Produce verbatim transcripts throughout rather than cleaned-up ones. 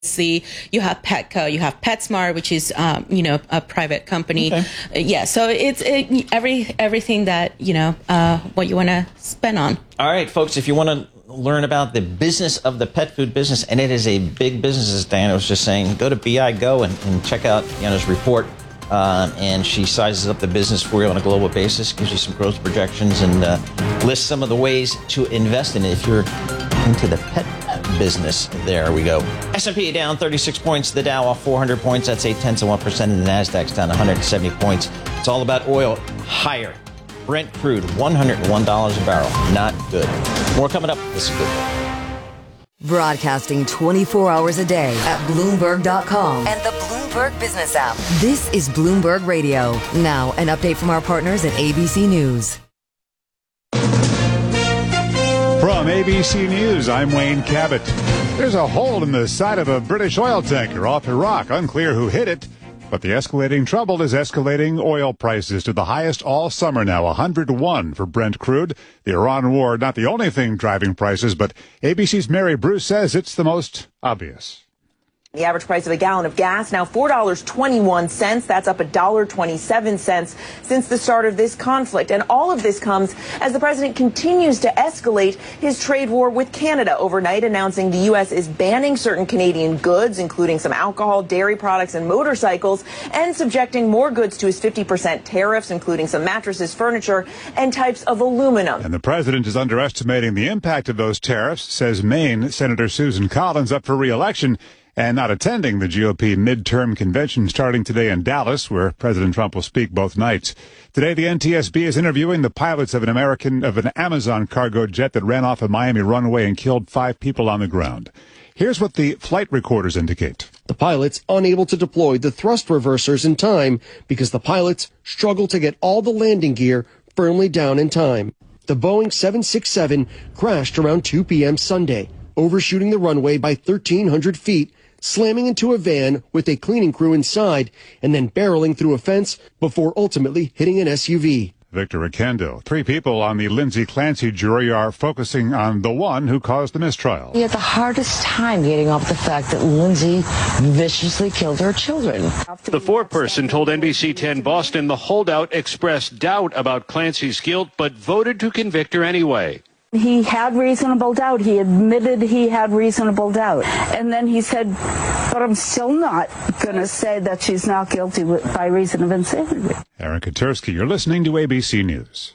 See, you have Petco, you have PetSmart, which is um, you know a private company. Okay. Uh, yeah, so it's it, every everything that you know uh, what you want to spend on. All right, folks, if you want to learn about the business of the pet food business, and it is a big business, as Diana was just saying, go to B I Go and, and check out Diana's report. Um, and she sizes up the business for you on a global basis, gives you some growth projections, and uh, lists some of the ways to invest in it if you're into the pet business. There we go. S and P down thirty-six points, the Dow off four hundred points, that's eight tenths of one percent, and the Nasdaq's down one hundred seventy points. It's all about oil higher. Brent crude, one hundred one dollars a barrel. Not good. More coming up. This is good. Broadcasting twenty-four hours a day at Bloomberg dot com and the Bloomberg Business app. This is Bloomberg Radio. Now, an update from our partners at A B C News. From A B C News, I'm Wayne Cabot. There's a hole in the side of a British oil tanker off Iraq. Unclear who hit it, but the escalating trouble is escalating oil prices to the highest all summer now, one hundred one for Brent crude. The Iran war, not the only thing driving prices, but A B C's Mary Bruce says it's the most obvious. The average price of a gallon of gas now four dollars and twenty-one cents. That's up one dollar and twenty-seven cents since the start of this conflict. And all of this comes as the president continues to escalate his trade war with Canada, overnight announcing the U S is banning certain Canadian goods, including some alcohol, dairy products, and motorcycles, and subjecting more goods to his fifty percent tariffs, including some mattresses, furniture, and types of aluminum. And the president is underestimating the impact of those tariffs, says Maine Senator Susan Collins, up for re-election and not attending the G O P midterm convention starting today in Dallas, where President Trump will speak both nights. Today, the N T S B is interviewing the pilots of an American, of an Amazon cargo jet that ran off a Miami runway and killed five people on the ground. Here's what the flight recorders indicate. The pilots unable to deploy the thrust reversers in time because the pilots struggle to get all the landing gear firmly down in time. The Boeing seven sixty-seven crashed around two p.m. Sunday, overshooting the runway by thirteen hundred feet, slamming into a van with a cleaning crew inside, and then barreling through a fence before ultimately hitting an S U V. Victor Oquendo. Three people on the Lindsay Clancy jury are focusing on the one who caused the mistrial. We had the hardest time getting off the fact that Lindsay viciously killed her children. The foreperson told N B C ten Boston the holdout expressed doubt about Clancy's guilt, but voted to convict her anyway. He had reasonable doubt. He admitted he had reasonable doubt. And then he said, but I'm still not going to say that she's not guilty by reason of insanity. Aaron Katursky, you're listening to A B C News.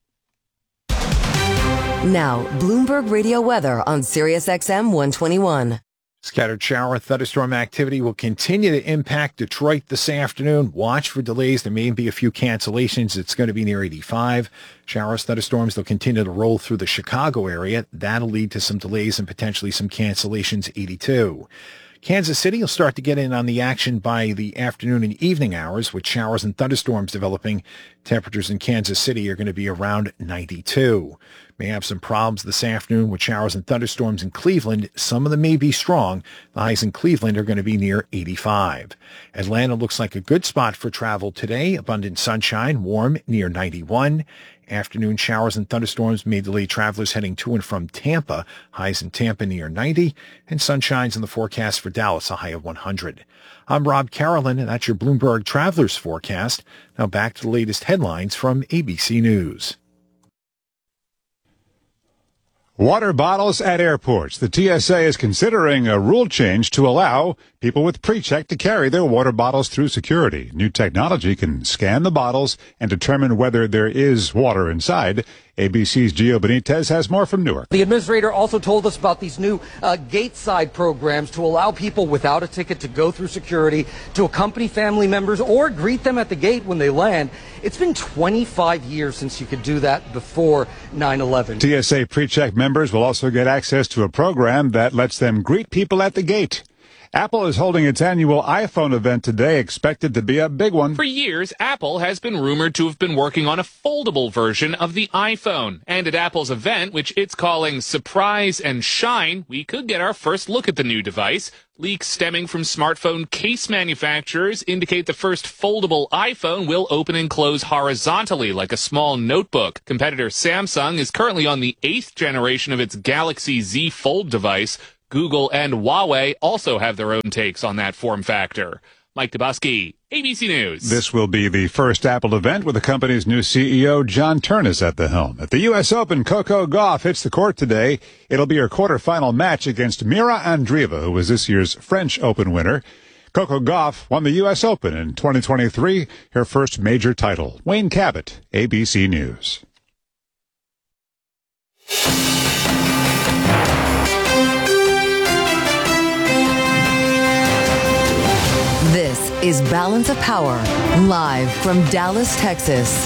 Now, Bloomberg Radio weather on Sirius X M one twenty-one. Scattered shower thunderstorm activity will continue to impact Detroit this afternoon. Watch for delays. There may be a few cancellations. It's going to be near eighty-five. Showers, thunderstorms, they'll continue to roll through the Chicago area. That'll lead to some delays and potentially some cancellations, eighty-two. Kansas City will start to get in on the action by the afternoon and evening hours with showers and thunderstorms developing. Temperatures in Kansas City are going to be around ninety-two. May have some problems this afternoon with showers and thunderstorms in Cleveland. Some of them may be strong. The highs in Cleveland are going to be near eighty-five. Atlanta looks like a good spot for travel today. Abundant sunshine, warm near ninety-one. Afternoon showers and thunderstorms may delay travelers heading to and from Tampa. Highs in Tampa near ninety. And sunshines in the forecast for Dallas, a high of one hundred. I'm Rob Carolyn, and that's your Bloomberg Travelers Forecast. Now back to the latest headlines from A B C News. Water bottles at airports. The T S A is considering a rule change to allow people with pre-check to carry their water bottles through security. New technology can scan the bottles and determine whether there is water inside. A B C's Gio Benitez has more from Newark. The administrator also told us about these new uh, gate-side programs to allow people without a ticket to go through security, to accompany family members, or greet them at the gate when they land. It's been twenty-five years since you could do that before nine eleven. T S A pre-check members will also get access to a program that lets them greet people at the gate. Apple is holding its annual iPhone event today, expected to be a big one. For years, Apple has been rumored to have been working on a foldable version of the iPhone. And at Apple's event, which it's calling Surprise and Shine, we could get our first look at the new device. Leaks stemming from smartphone case manufacturers indicate the first foldable iPhone will open and close horizontally like a small notebook. Competitor Samsung is currently on the eighth generation of its Galaxy Z Fold device. Google and Huawei also have their own takes on that form factor. Mike Tobuski, A B C News. This will be the first Apple event with the company's new C E O, John Ternus, at the helm. At the U S Open, Coco Gauff hits the court today. It'll be her quarterfinal match against Mira Andreeva, who was this year's French Open winner. Coco Gauff won the U S Open in twenty twenty-three, her first major title. Wayne Cabot, A B C News. This is Balance of Power, live from Dallas, Texas.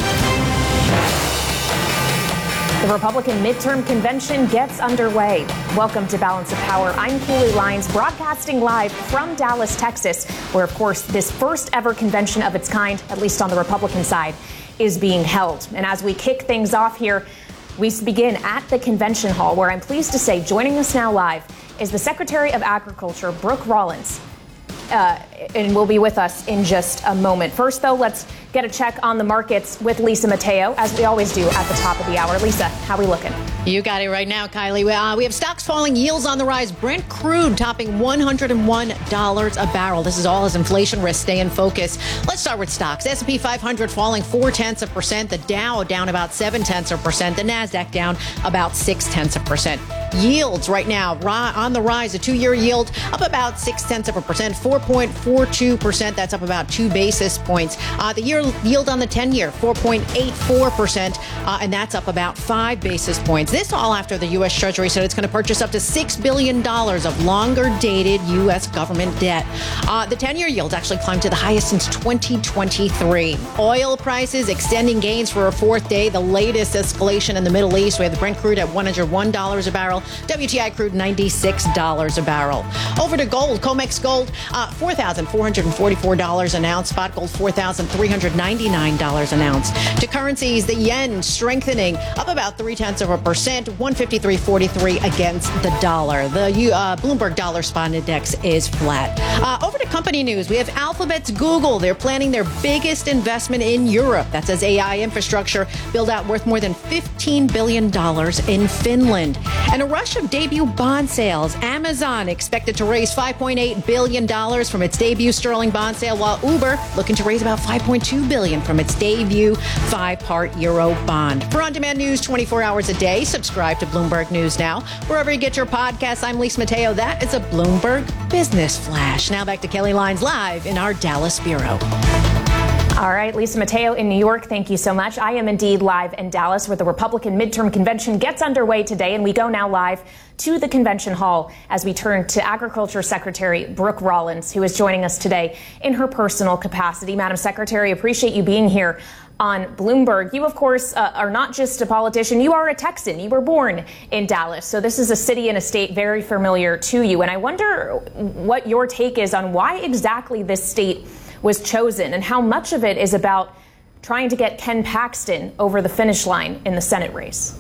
The Republican midterm convention gets underway. Welcome to Balance of Power. I'm Keely Lyons, broadcasting live from Dallas, Texas, where, of course, this first ever convention of its kind, at least on the Republican side, is being held. And as we kick things off here, we begin at the convention hall, where I'm pleased to say joining us now live is the Secretary of Agriculture, Brooke Rollins. Uh, and will be with us in just a moment. First, though, let's get a check on the markets with Lisa Mateo, as we always do at the top of the hour. Lisa, how are we looking? You got it right now, Kylie. Uh, we have stocks falling, yields on the rise. Brent crude topping one hundred one dollars a barrel. This is all as inflation risks stay in focus. Let's start with stocks. S and P five hundred falling four tenths of percent. The Dow down about seven tenths of percent. The Nasdaq down about six tenths of percent. Yields right now on the rise. A two-year yield up about six tenths of a percent. four point four two percent. That's up about two basis points. Uh, the year yield on the ten-year, four point eight four percent, uh, and that's up about five basis points. This all after the U S. Treasury said it's going to purchase up to six billion dollars of longer-dated U S government debt. Uh, the ten-year yield actually climbed to the highest since twenty twenty-three. Oil prices extending gains for a fourth day. The latest escalation in the Middle East. We have the Brent crude at one hundred one dollars a barrel. W T I crude ninety-six dollars a barrel. Over to gold. COMEX gold, uh, four thousand four hundred forty-four dollars an ounce. Spot gold, four thousand three hundred ninety-nine dollars an ounce. To currencies, the yen strengthening up about three tenths of a percent, one fifty-three forty-three against the dollar. The uh, Bloomberg Dollar Spot Index is flat. Uh, over to company news. We have Alphabet's Google. They're planning their biggest investment in Europe. That's as A I infrastructure build out worth more than fifteen billion dollars in Finland. And a rush of debut bond sales. Amazon expected to raise five point eight billion dollars from its debut sterling bond sale, while Uber looking to raise about five point two billion dollars from its debut five-part euro bond. For on-demand news twenty-four hours a day, subscribe to Bloomberg News Now. Wherever you get your podcasts, I'm Lisa Mateo. That is a Bloomberg Business Flash. Now back to Kelly Lyons live in our Dallas bureau. All right, Lisa Mateo in New York, thank you so much. I am indeed live in Dallas, where the Republican midterm convention gets underway today, and we go now live to the convention hall as we turn to Agriculture Secretary Brooke Rollins, who is joining us today in her personal capacity. Madam Secretary, appreciate you being here on Bloomberg. You, of course, uh, are not just a politician. You are a Texan. You were born in Dallas. So this is a city and a state very familiar to you. And I wonder what your take is on why exactly this state was chosen and how much of it is about trying to get Ken Paxton over the finish line in the Senate race.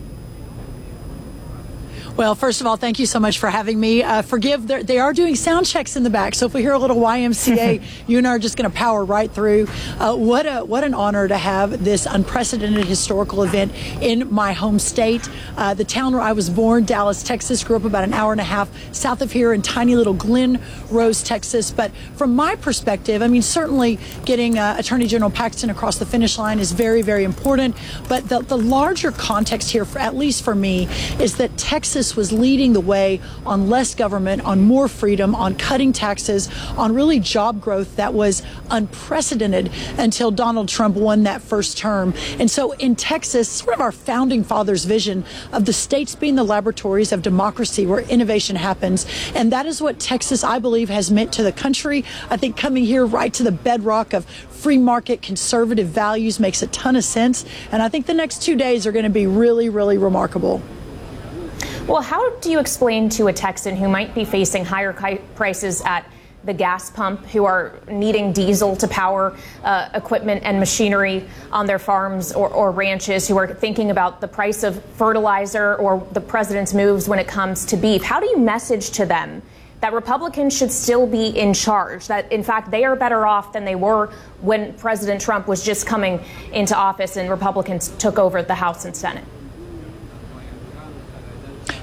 Well, first of all, thank you so much for having me. Uh, forgive, they are doing sound checks in the back, so if we hear a little Y M C A, you and I are just going to power right through. Uh, what a what an honor to have this unprecedented historical event in my home state. Uh, the town where I was born, Dallas, Texas, grew up about an hour and a half south of here in tiny little Glen Rose, Texas. But from my perspective, I mean, certainly getting uh, Attorney General Paxton across the finish line is very, very important. But the, the larger context here, for, at least for me, is that Texas was leading the way on less government, on more freedom, on cutting taxes, on really job growth that was unprecedented until Donald Trump won that first term. And so in Texas, sort of our founding fathers' vision of the states being the laboratories of democracy where innovation happens. And that is what Texas, I believe, has meant to the country. I think coming here right to the bedrock of free market conservative values makes a ton of sense. And I think the next two days are going to be really, really remarkable. Well, how do you explain to a Texan who might be facing higher prices at the gas pump, who are needing diesel to power uh, equipment and machinery on their farms or, or ranches, who are thinking about the price of fertilizer or the president's moves when it comes to beef? How do you message to them that Republicans should still be in charge, that, in fact, they are better off than they were when President Trump was just coming into office and Republicans took over the House and Senate?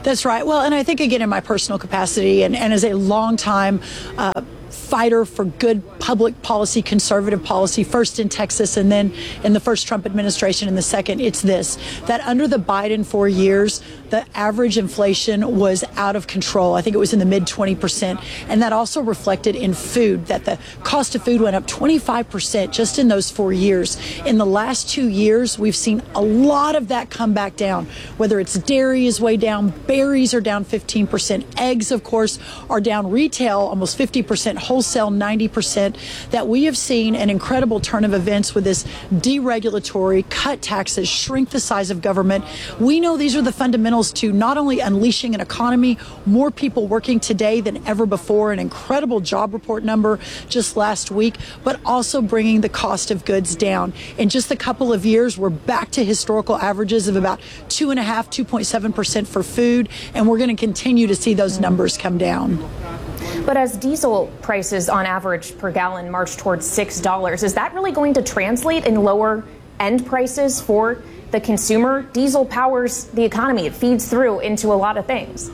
That's right. Well, and I think, again, in my personal capacity and, and as a longtime uh, fighter for good public policy, conservative policy, first in Texas and then in the first Trump administration in the second, it's this, that under the Biden four years, the average inflation was out of control. I think it was in the mid twenty percent. And that also reflected in food, that the cost of food went up twenty-five percent just in those four years. In the last two years, we've seen a lot of that come back down, whether it's dairy is way down, berries are down fifteen percent, eggs, of course, are down, retail almost fifty percent, wholesale ninety percent, that we have seen an incredible turn of events with this deregulatory, cut taxes, shrink the size of government. We know these are the fundamentals to not only unleashing an economy, more people working today than ever before, an incredible job report number just last week, but also bringing the cost of goods down. In just a couple of years, we're back to historical averages of about two and a half, two point seven percent for food, and we're going to continue to see those numbers come down. But as diesel prices on average per gallon march towards six dollars, is that really going to translate in lower end prices for the consumer? Diesel powers the economy. It feeds through into a lot of things.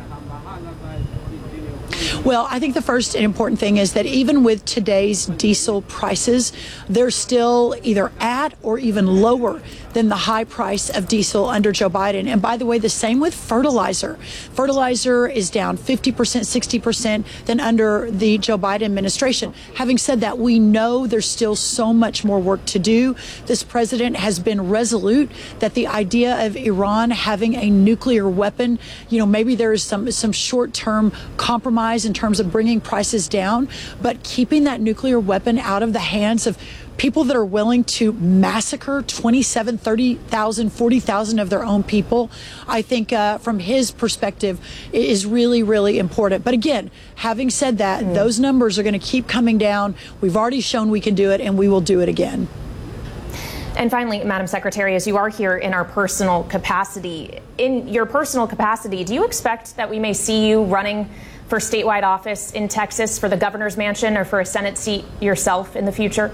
Well, I think the first important thing is that even with today's diesel prices, they're still either at or even lower than the high price of diesel under Joe Biden. And by the way, the same with fertilizer. Fertilizer is down fifty percent, sixty percent than under the Joe Biden administration. Having said that, we know there's still so much more work to do. This president has been resolute that the idea of Iran having a nuclear weapon, you know, maybe there is some, some short-term compromise in terms of bringing prices down, but keeping that nuclear weapon out of the hands of people that are willing to massacre twenty-seven, thirty thousand, forty thousand of their own people, I think uh, from his perspective is really, really important. But again, having said that, mm. those numbers are going to keep coming down. We've already shown we can do it, and we will do it again. And finally, Madam Secretary, as you are here in our personal capacity, in your personal capacity, do you expect that we may see you running for statewide office in Texas, for the governor's mansion, or for a Senate seat yourself in the future?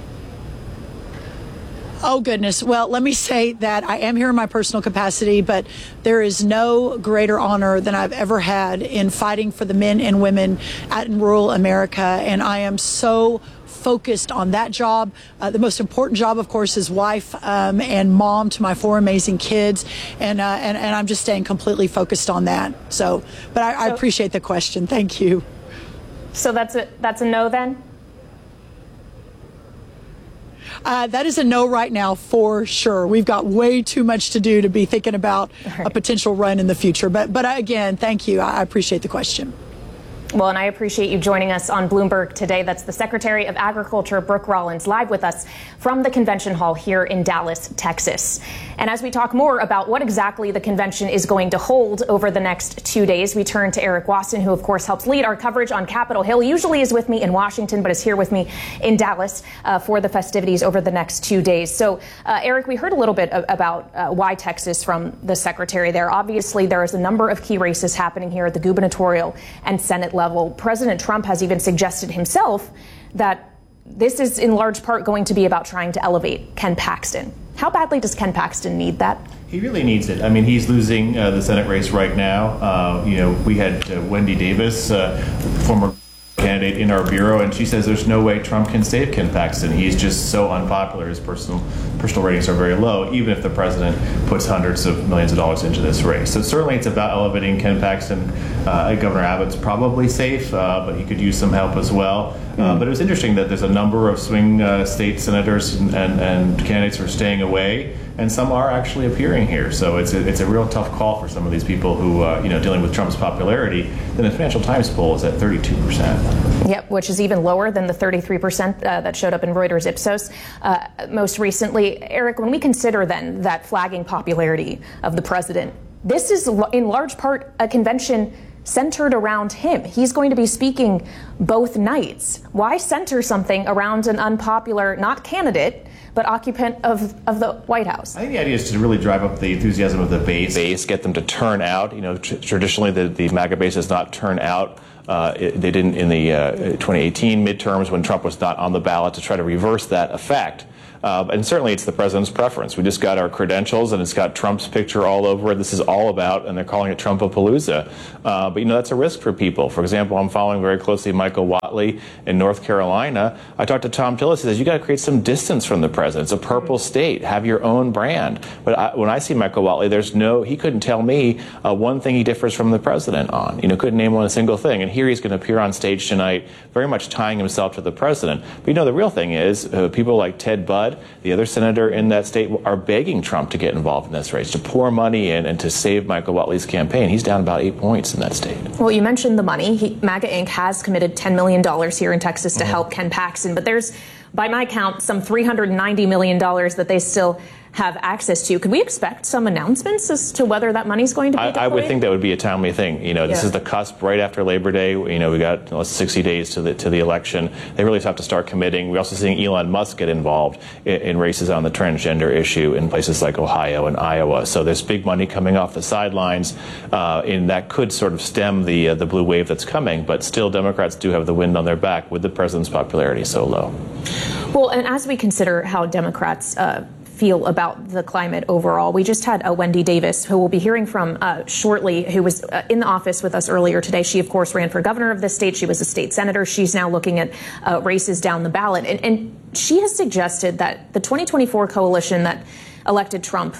Oh, goodness. Well, let me say that I am here in my personal capacity, but there is no greater honor than I've ever had in fighting for the men and women out in rural America. And I am so focused on that job. Uh, the most important job, of course, is wife um, and mom to my four amazing kids. And, uh, and, and I'm just staying completely focused on that. So, but I, I appreciate the question. Thank you. So that's a, that's a no then? Uh, that is a no right now for sure. We've got way too much to do to be thinking about right. a potential run in the future. But but again, thank you. I appreciate the question. Well, and I appreciate you joining us on Bloomberg today. That's the Secretary of Agriculture, Brooke Rollins, live with us from the convention hall here in Dallas, Texas. And as we talk more about what exactly the convention is going to hold over the next two days, we turn to Eric Wasson, who, of course, helps lead our coverage on Capitol Hill. He usually is with me in Washington, but is here with me in Dallas uh, for the festivities over the next two days. So, uh, Eric, we heard a little bit about uh, why Texas from the Secretary there. Obviously, there is a number of key races happening here at the gubernatorial and Senate level. President Trump has even suggested himself that this is in large part going to be about trying to elevate Ken Paxton. How badly does Ken Paxton need that? He really needs it. I mean, he's losing uh, the Senate race right now. Uh, you know, we had uh, Wendy Davis, uh, former candidate in our bureau, and she says there's no way Trump can save Ken Paxton. He's just so unpopular. His personal personal ratings are very low, even if the president puts hundreds of millions of dollars into this race. So certainly it's about elevating Ken Paxton. Uh, Governor Abbott's probably safe, uh, but he could use some help as well. Uh, but it was interesting that there's a number of swing uh, state senators and, and, and candidates who are staying away, and some are actually appearing here. So it's a, it's a real tough call for some of these people who, uh, you know, dealing with Trump's popularity. Then the Financial Times poll is at thirty-two percent. Yep, which is even lower than the thirty-three percent uh, that showed up in Reuters Ipsos uh, most recently. Eric, when we consider then that flagging popularity of the president, this is in large part a convention centered around him. He's going to be speaking both nights. Why center something around an unpopular, not candidate, but occupant of, of the White House? I think the idea is to really drive up the enthusiasm of the base, base get them to turn out. You know, tr- traditionally the, the MAGA base does not turn out. Uh, it, they didn't in the uh, twenty eighteen midterms when Trump was not on the ballot to try to reverse that effect. Uh, and certainly it's the president's preference. We just got our credentials, and it's got Trump's picture all over it. This is all about, and they're calling it Trumpapalooza. Uh, but, you know, that's a risk for people. For example, I'm following very closely Michael Whatley in North Carolina. I talked to Tom Tillis. He says, you got to create some distance from the president. It's a purple state. Have your own brand. But I, when I see Michael Whatley, there's no, he couldn't tell me uh, one thing he differs from the president on. You know, couldn't name one a single thing. And here he's going to appear on stage tonight, very much tying himself to the president. But, you know, the real thing is uh, people like Ted Budd, the other senator in that state, are begging Trump to get involved in this race, to pour money in and to save Michael Whatley's campaign. He's down about eight points in that state. Well, you mentioned the money. He, MAGA Incorporated has committed ten million dollars here in Texas to mm-hmm. help Ken Paxton. But there's, by my count, some three hundred ninety million dollars that they still have access to. Could we expect some announcements as to whether that money's going to be deployed? I, I would think that would be a timely thing. You know, this yeah. is the cusp right after Labor Day. You know, we got you know, sixty days to the to the election. They really have to start committing. We're also seeing Elon Musk get involved in, in races on the transgender issue in places like Ohio and Iowa. So there's big money coming off the sidelines, uh, and that could sort of stem the uh, the blue wave that's coming. But still, Democrats do have the wind on their back with the president's popularity so low. Well, and as we consider how Democrats uh, feel about the climate overall. We just had uh, Wendy Davis, who we'll be hearing from uh, shortly, who was uh, in the office with us earlier today. She, of course, ran for governor of the state. She was a state senator. She's now looking at uh, races down the ballot. And, and she has suggested that the twenty twenty-four coalition that elected Trump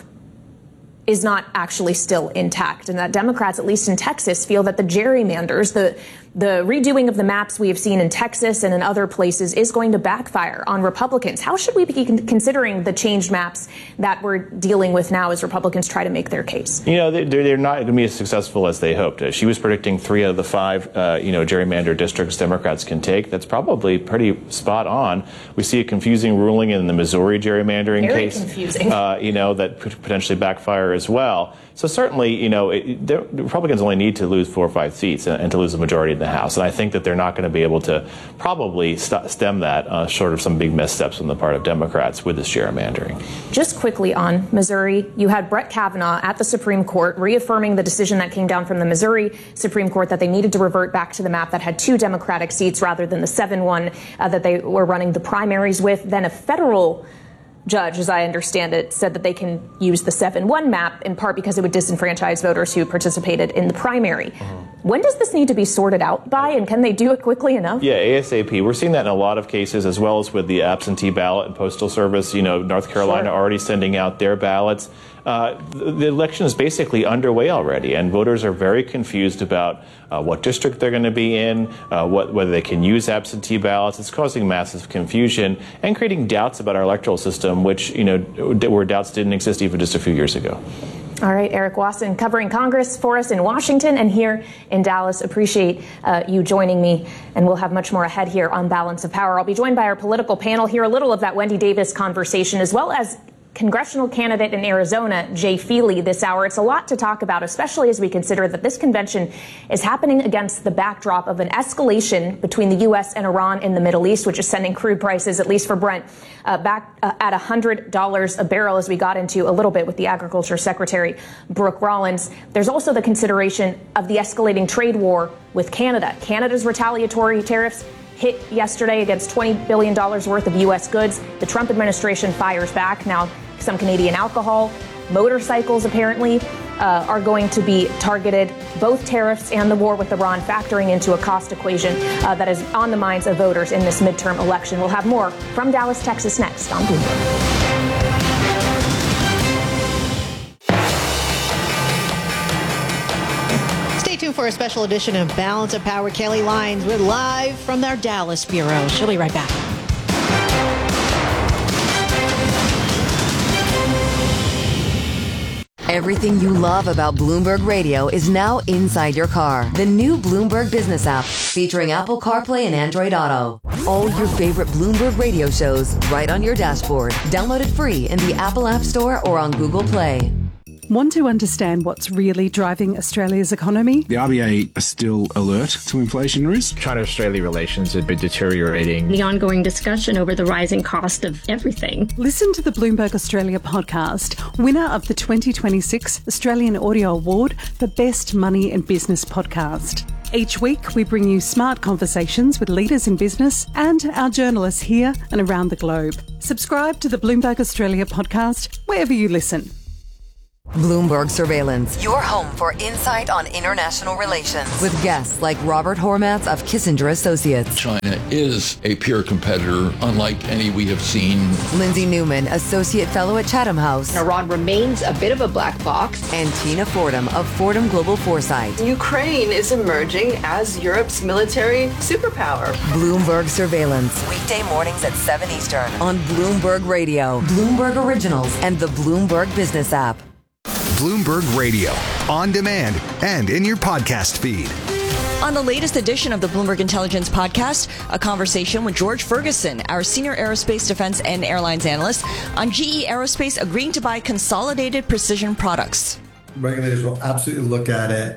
is not actually still intact, and that Democrats, at least in Texas, feel that the gerrymanders, the the redoing of the maps we have seen in Texas and in other places is going to backfire on Republicans. How should we be considering the changed maps that we're dealing with now as Republicans try to make their case? You know, they're, they're not going to be as successful as they hoped. She was predicting three out of the five, uh, you know, gerrymander districts Democrats can take. That's probably pretty spot on. We see a confusing ruling in the Missouri gerrymandering Very case, confusing. Uh, you know, that could potentially backfire as well. So certainly, you know, it, the Republicans only need to lose four or five seats and, and to lose a majority in the House. And I think that they're not going to be able to probably st- stem that, uh, short of some big missteps on the part of Democrats with this gerrymandering. Just quickly on Missouri, you had Brett Kavanaugh at the Supreme Court reaffirming the decision that came down from the Missouri Supreme Court that they needed to revert back to the map that had two Democratic seats rather than the seven one uh, that they were running the primaries with. Then a federal judge, as I understand it, said that they can use the seven one map in part because it would disenfranchise voters who participated in the primary. Uh-huh. When does this need to be sorted out by, and can they do it quickly enough? Yeah, ASAP. We're seeing that in a lot of cases, as well as with the absentee ballot and Postal Service. You know, North Carolina sure. already sending out their ballots. Uh, the, the election is basically underway already, and voters are very confused about uh, what district they're going to be in, uh, what, whether they can use absentee ballots. It's causing massive confusion and creating doubts about our electoral system, which, you know, where doubts didn't exist even just a few years ago. All right, Eric Wasson covering Congress for us in Washington and here in Dallas. Appreciate uh, you joining me, and we'll have much more ahead here on Balance of Power. I'll be joined by our political panel, hear a little of that Wendy Davis conversation, as well as congressional candidate in Arizona, Jay Feely, this hour. It's a lot to talk about, especially as we consider that this convention is happening against the backdrop of an escalation between the U S and Iran in the Middle East, which is sending crude prices, at least for Brent, uh, back uh, at one hundred dollars a barrel, as we got into a little bit with the Agriculture Secretary, Brooke Rollins. There's also the consideration of the escalating trade war with Canada. Canada's retaliatory tariffs hit yesterday against twenty billion dollars worth of U S goods. The Trump administration fires back. Now, some Canadian alcohol, motorcycles apparently uh, are going to be targeted. Both tariffs and the war with Iran factoring into a cost equation uh, that is on the minds of voters in this midterm election. We'll have more from Dallas, Texas next on Bloomberg. For a special edition of Balance of Power, Kelly Lyons. We're live from our Dallas bureau. She'll be right back. Everything you love about Bloomberg Radio is now inside your car. The new Bloomberg Business app, featuring Apple CarPlay and Android Auto. All your favorite Bloomberg Radio shows right on your dashboard. Download it free in the Apple App Store or on Google Play. Want to understand what's really driving Australia's economy? The R B A are still alert to inflation risk. China-Australia relations have been deteriorating. The ongoing discussion over the rising cost of everything. Listen to the Bloomberg Australia podcast, winner of the twenty twenty-six Australian Audio Award for Best Money and Business Podcast. Each week, we bring you smart conversations with leaders in business and our journalists here and around the globe. Subscribe to the Bloomberg Australia podcast wherever you listen. Bloomberg Surveillance, your home for insight on international relations. With guests like Robert Hormats of Kissinger Associates. China is a peer competitor, unlike any we have seen. Lindsay Newman, Associate Fellow at Chatham House. Iran remains a bit of a black box. And Tina Fordham of Fordham Global Foresight. Ukraine is emerging as Europe's military superpower. Bloomberg Surveillance, weekday mornings at seven Eastern on Bloomberg Radio, Bloomberg Originals, and the Bloomberg Business app. Bloomberg Radio, on demand and in your podcast feed. On the latest edition of the Bloomberg Intelligence Podcast, a conversation with George Ferguson, our senior aerospace, defense, and airlines analyst, on G E Aerospace agreeing to buy Consolidated Precision Products. Regulators will absolutely look at it.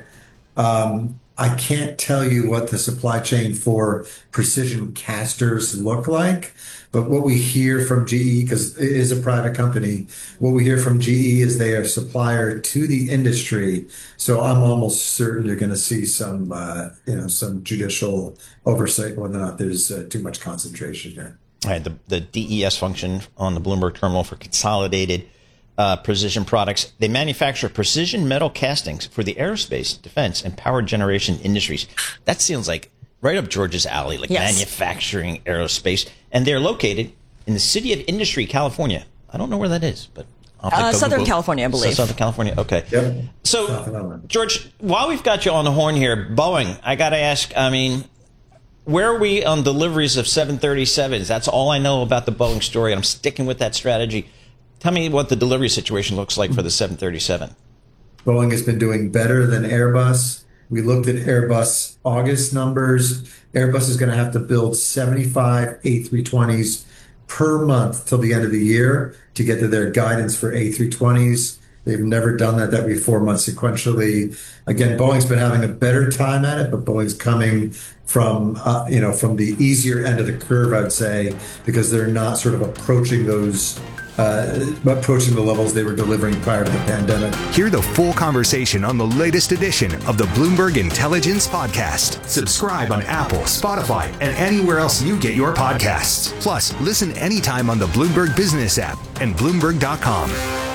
Um, I can't tell you what the supply chain for precision casters look like, but what we hear from G E, because it is a private company, what we hear from G E is they are a supplier to the industry. So I'm almost certain you're going to see some, uh, you know, some judicial oversight whether or not there's uh, too much concentration here. All right, the, the D E S function on the Bloomberg terminal for Consolidated Uh, Precision Products. They manufacture precision metal castings for the aerospace, defense, and power generation industries. That sounds like right up George's alley, like yes. manufacturing aerospace. And they're located in the city of Industry, California. I don't know where that is, but I'll uh, Southern Google. California, I believe. So Southern California, okay. Yep. So, George, while we've got you on the horn here, Boeing, I got to ask, I mean, where are we on deliveries of seven thirty-sevens? That's all I know about the Boeing story. I'm sticking with that strategy. Tell me what the delivery situation looks like for the seven thirty-seven. Boeing has been doing better than Airbus. We looked at Airbus August numbers. Airbus is going to have to build seventy-five A three twenties per month till the end of the year to get to their guidance for A three twenties. They've never done that. That'd be four months sequentially. Again, Boeing's been having a better time at it, but Boeing's coming from, uh, you know, from the easier end of the curve, I'd say, because they're not sort of approaching those Uh, approaching the levels they were delivering prior to the pandemic. Hear the full conversation on the latest edition of the Bloomberg Intelligence Podcast. Subscribe on Apple, Spotify, and anywhere else you get your podcasts. Plus, listen anytime on the Bloomberg Business app and Bloomberg dot com.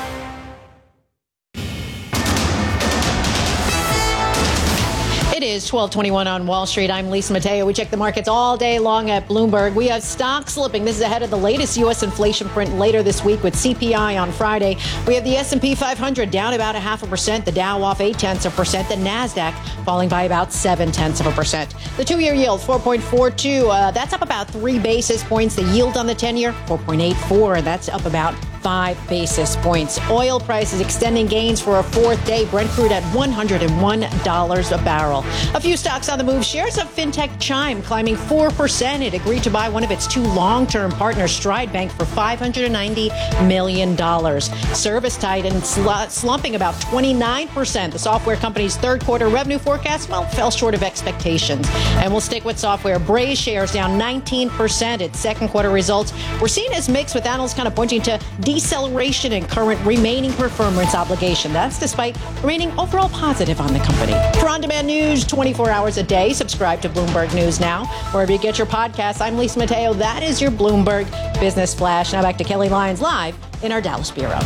It is twelve twenty-one on Wall Street. I'm Lisa Mateo. We check the markets all day long at Bloomberg. We have stocks slipping. This is ahead of the latest U S inflation print later this week with C P I on Friday. We have the S and P five hundred down about a half a percent. The Dow off eight tenths of a percent. The NASDAQ falling by about seven tenths of a percent. The two-year yield, four point four two. Uh, that's up about three basis points. The yield on the ten-year, four point eight four. That's up about five basis points. Oil prices extending gains for a fourth day. Brent crude at one hundred one dollars a barrel. A few stocks on the move. Shares of fintech Chime climbing four percent. It agreed to buy one of its two long-term partners, Stride Bank, for five hundred ninety million dollars. Service Titan sl- slumping about twenty-nine percent. The software company's third quarter revenue forecast, well, fell short of expectations. And we'll stick with software. Braze shares down nineteen percent. Its second quarter results were seen as mixed, with analysts kind of pointing to deceleration in current remaining performance obligation. That's despite remaining overall positive on the company. For on-demand news twenty-four hours a day, subscribe to Bloomberg News Now. Wherever you get your podcasts, I'm Lisa Mateo. That is your Bloomberg Business Flash. Now back to Kelly Lyons live in our Dallas bureau.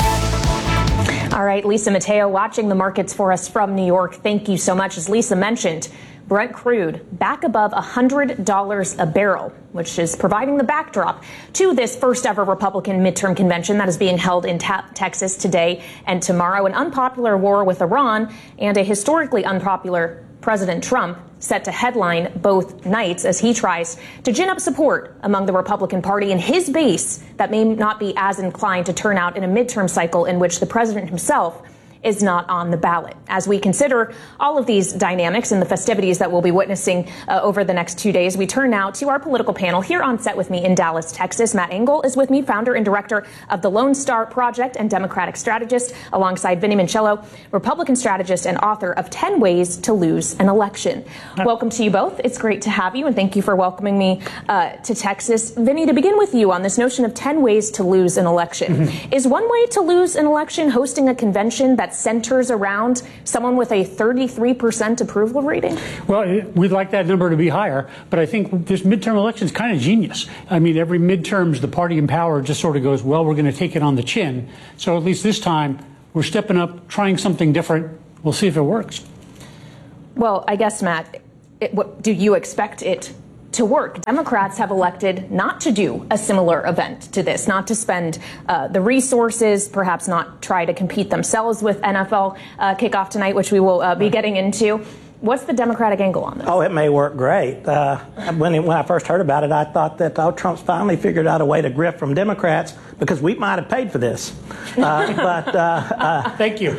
All right, Lisa Mateo watching the markets for us from New York. Thank you so much. As Lisa mentioned, Brent crude back above one hundred dollars a barrel, which is providing the backdrop to this first ever Republican midterm convention that is being held in ta- Texas today and tomorrow. An unpopular war with Iran and a historically unpopular President Trump set to headline both nights as he tries to gin up support among the Republican Party and his base that may not be as inclined to turn out in a midterm cycle in which the president himself is not on the ballot. As we consider all of these dynamics and the festivities that we'll be witnessing uh, over the next two days, we turn now to our political panel. Here on set with me in Dallas, Texas, Matt Engel is with me, founder and director of the Lone Star Project and Democratic strategist, alongside Vinny Mancello, Republican strategist and author of ten ways to Lose an Election. Welcome to you both. It's great to have you, and thank you for welcoming me uh, to Texas. Vinny, to begin with you on this notion of ten ways to lose an election. Mm-hmm. Is one way to lose an election hosting a convention that that centers around someone with a thirty-three percent approval rating? Well, we'd like that number to be higher, but I think this midterm election is kind of genius. I mean, every midterms, the party in power just sort of goes, well, we're going to take it on the chin. So at least this time, we're stepping up, trying something different. We'll see if it works. Well, I guess, Matt, it, what, do you expect it to work? Democrats have elected not to do a similar event to this, not to spend uh, the resources, perhaps not try to compete themselves with N F L uh, kickoff tonight, which we will uh, be getting into. What's the Democratic angle on this? Oh, it may work great. Uh, when, it, when I first heard about it, I thought that oh, Trump's finally figured out a way to grift from Democrats because we might have paid for this. Uh, but uh, uh, thank you.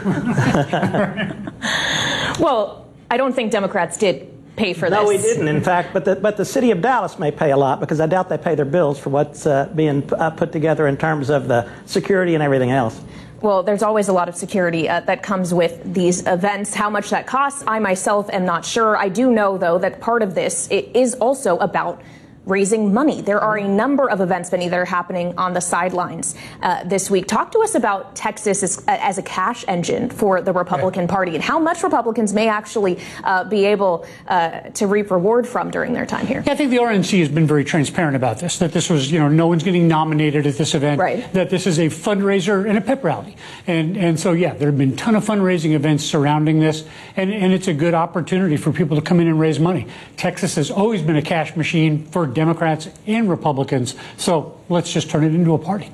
Well, I don't think Democrats did pay for no, this. No, we didn't, in fact. But the, but the city of Dallas may pay a lot because I doubt they pay their bills for what's uh, being uh, put together in terms of the security and everything else. Well, there's always a lot of security uh, that comes with these events. How much that costs, I myself am not sure. I do know, though, that part of this it is also about raising money. There are a number of events, Benny, that are happening on the sidelines uh, this week. Talk to us about Texas as, as a cash engine for the Republican Party and how much Republicans may actually uh, be able uh, to reap reward from during their time here. Yeah, I think the R N C has been very transparent about this, that this was, you know, no one's getting nominated at this event, right. That this is a fundraiser and a pep rally. And and so, yeah, there have been a ton of fundraising events surrounding this, and, and it's a good opportunity for people to come in and raise money. Texas has always been a cash machine for Democrats and Republicans, so let's just turn it into a party.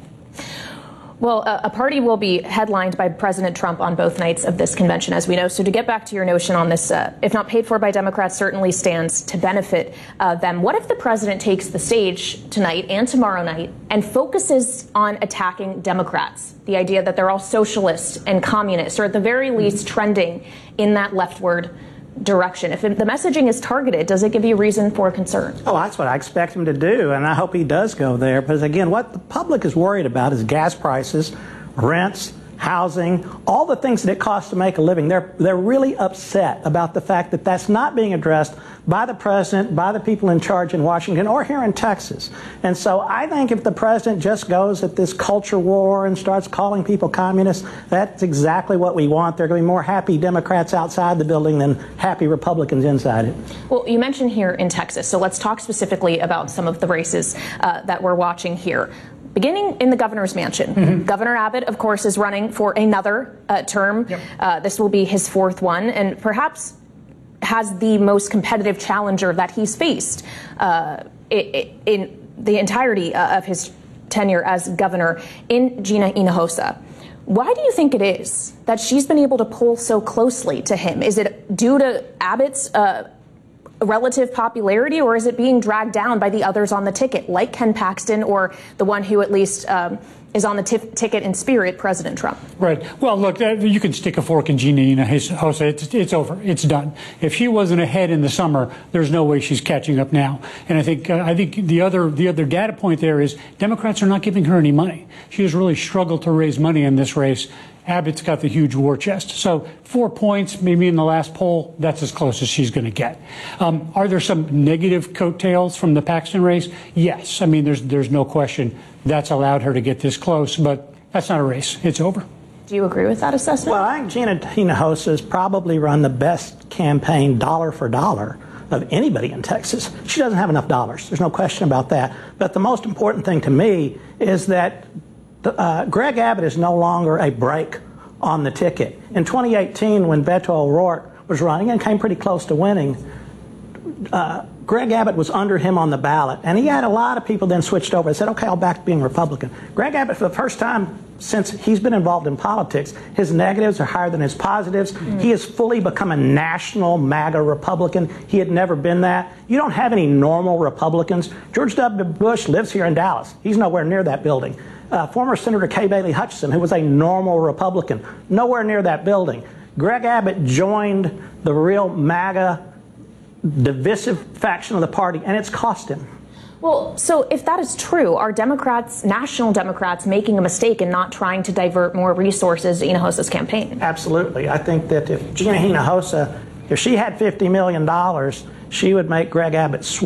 Well, uh, a party will be headlined by President Trump on both nights of this convention, as we know. So to get back to your notion on this, uh, if not paid for by Democrats, certainly stands to benefit uh, them. What if the president takes the stage tonight and tomorrow night and focuses on attacking Democrats? The idea that they're all socialists and communists, or at the very least trending in that leftward direction. If the messaging is targeted, does it give you reason for concern? Oh, that's what I expect him to do, and I hope he does go there. Because, again, what the public is worried about is gas prices, rents, housing, all the things that it costs to make a living. They're, they're really upset about the fact that that's not being addressed by the president, by the people in charge in Washington or here in Texas. And so I think if the president just goes at this culture war and starts calling people communists, that's exactly what we want. There are going to be more happy Democrats outside the building than happy Republicans inside it. Well, you mentioned here in Texas, so let's talk specifically about some of the races uh, that we're watching here. Beginning in the governor's mansion, mm-hmm. Governor Abbott, of course, is running for another uh, term. Yep. Uh, this will be his fourth one, and perhaps has the most competitive challenger that he's faced uh, in the entirety of his tenure as governor, in Gina Hinojosa. Why do you think it is that she's been able to pull so closely to him? Is it due to Abbott's uh, relative popularity, or is it being dragged down by the others on the ticket, like Ken Paxton, or the one who at least um, is on the t- ticket in spirit, President Trump? Right. Well, look, uh, you can stick a fork in Gina Hinojosa. It's, it's over. It's done. If she wasn't ahead in the summer, there's no way she's catching up now. And I think uh, I think the other the other data point there is Democrats are not giving her any money. She has really struggled to raise money in this race. Abbott's got the huge war chest. So four points, maybe in the last poll, that's as close as she's going to get. Um, are there some negative coattails from the Paxton race? Yes. I mean, there's there's no question that's allowed her to get this close, but that's not a race. It's over. Do you agree with that assessment? Well, I think Gina Hinojosa has probably run the best campaign dollar for dollar of anybody in Texas. She doesn't have enough dollars. There's no question about that. But the most important thing to me is that Uh, Greg Abbott is no longer a break on the ticket. In twenty eighteen, when Beto O'Rourke was running and came pretty close to winning, uh, Greg Abbott was under him on the ballot. And he had a lot of people then switched over and said, okay, I'll back to being Republican. Greg Abbott, for the first time since he's been involved in politics, his negatives are higher than his positives. Mm-hmm. He has fully become a national MAGA Republican. He had never been that. You don't have any normal Republicans. George W. Bush lives here in Dallas. He's nowhere near that building. Uh, former Senator Kay Bailey Hutchison, who was a normal Republican, nowhere near that building. Greg Abbott joined the real MAGA divisive faction of the party, and it's cost him. Well, so if that is true, are Democrats, national Democrats, making a mistake in not trying to divert more resources to Hinojosa's campaign? Absolutely. I think that if Gina Hinojosa, if she had fifty million dollars, she would make Greg Abbott sweat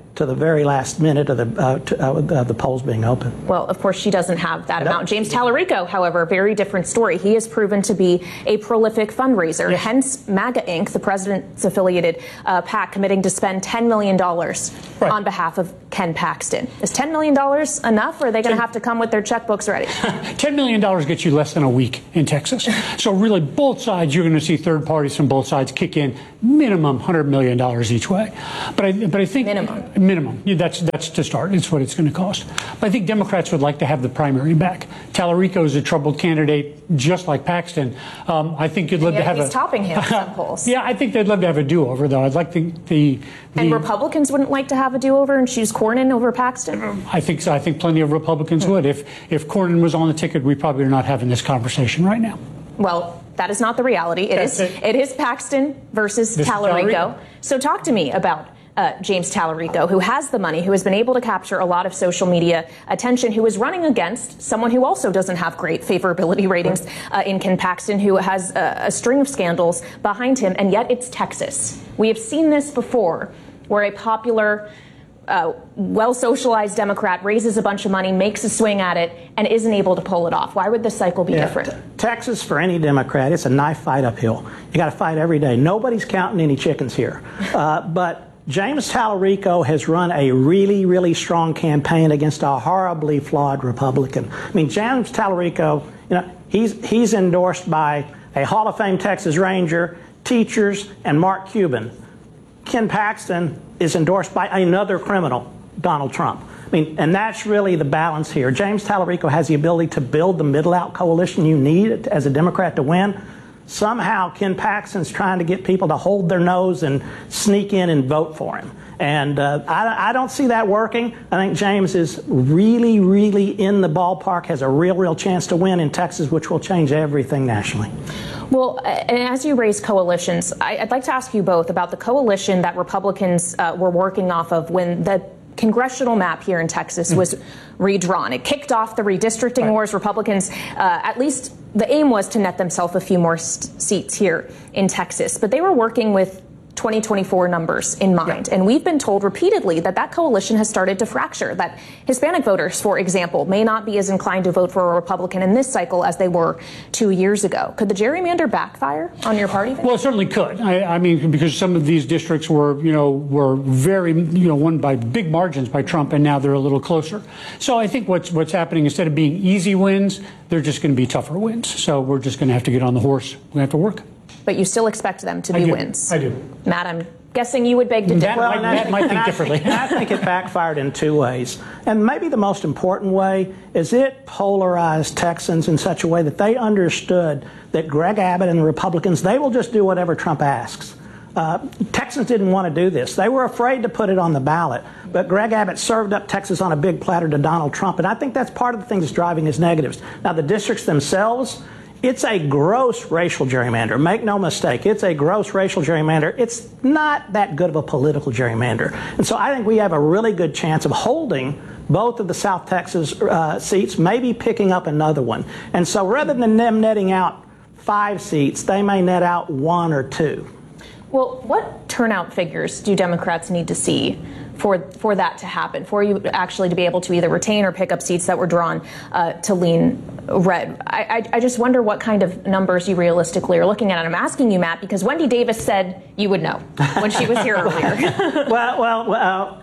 to the very last minute of the uh, to, uh, of the polls being open. Well, of course, she doesn't have that amount. James Tallarico, however, very different story. He has proven to be a prolific fundraiser, yes. Hence MAGA Incorporated, the president's affiliated uh, PAC, committing to spend ten million dollars right. on behalf of Ken Paxton. Is ten million dollars enough, or are they going to have to come with their checkbooks ready? ten million dollars gets you less than a week in Texas. So really, both sides, you're going to see third parties from both sides kick in minimum one hundred million dollars each way. But I, but I think minimum. Minimum. Yeah, that's that's to start. It's what it's going to cost. But I think Democrats would like to have the primary back. Tallarico is a troubled candidate, just like Paxton. Um, I think you'd love yeah, to have he's a. topping him in some polls. Yeah, I think they'd love to have a do-over, though. I'd like the, the, the and Republicans wouldn't like to have a do-over and choose Cornyn over Paxton. I think so. I think plenty of Republicans mm-hmm. would. If if Cornyn was on the ticket, we probably are not having this conversation right now. Well, that is not the reality. It is it. it is Paxton versus Tallarico. Tallarico. So talk to me about uh, James Tallarico, who has the money, who has been able to capture a lot of social media attention, who is running against someone who also doesn't have great favorability ratings uh, in Ken Paxton, who has a, a string of scandals behind him, and yet it's Texas. We have seen this before, where a popular Uh, well-socialized Democrat raises a bunch of money, makes a swing at it, and isn't able to pull it off. Why would this cycle be yeah, different? T- Texas, for any Democrat, it's a knife fight uphill. You got to fight every day. Nobody's counting any chickens here. Uh, but James Tallarico has run a really, really strong campaign against a horribly flawed Republican. I mean, James Tallarico, you know, he's he's endorsed by a Hall of Fame Texas Ranger, teachers, and Mark Cuban. Ken Paxton is endorsed by another criminal, Donald Trump. I mean, and that's really the balance here. James Tallarico has the ability to build the middle-out coalition you need as a Democrat to win. Somehow, Ken Paxton's trying to get people to hold their nose and sneak in and vote for him. And uh, I, I don't see that working. I think James is really, really in the ballpark, has a real, real chance to win in Texas, which will change everything nationally. Well, and as you raise coalitions, I'd like to ask you both about the coalition that Republicans uh, were working off of when the congressional map here in Texas was redrawn. It kicked off the redistricting right. wars. Republicans, uh, at least the aim was to net themselves a few more st- seats here in Texas. But they were working with twenty twenty-four numbers in mind. Yeah. And we've been told repeatedly that that coalition has started to fracture, that Hispanic voters, for example, may not be as inclined to vote for a Republican in this cycle as they were two years ago. Could the gerrymander backfire on your party? Well, it certainly could. I, I mean, because some of these districts were, you know, were very, you know, won by big margins by Trump, and now they're a little closer. So I think what's what's happening, instead of being easy wins, they're just going to be tougher wins. So we're just going to have to get on the horse. We have to work. But you still expect them to be I do. wins. I do. Matt, I'm guessing you would beg to differ. Well, Matt I, might think I differently. Think, I think it backfired in two ways. And maybe the most important way is it polarized Texans in such a way that they understood that Greg Abbott and the Republicans, they will just do whatever Trump asks. Uh, Texans didn't want to do this. They were afraid to put it on the ballot. But Greg Abbott served up Texas on a big platter to Donald Trump. And I think that's part of the thing that's driving his negatives. Now, the districts themselves, it's a gross racial gerrymander. Make no mistake, it's a gross racial gerrymander. It's not that good of a political gerrymander. And so I think we have a really good chance of holding both of the South Texas uh, seats, maybe picking up another one. And so rather than them netting out five seats, they may net out one or two. Well, what turnout figures do Democrats need to see for for that to happen, for you actually to be able to either retain or pick up seats that were drawn uh, to lean red? I, I, I just wonder what kind of numbers you realistically are looking at. And I'm asking you, Matt, because Wendy Davis said you would know when she was here earlier. well, well, uh,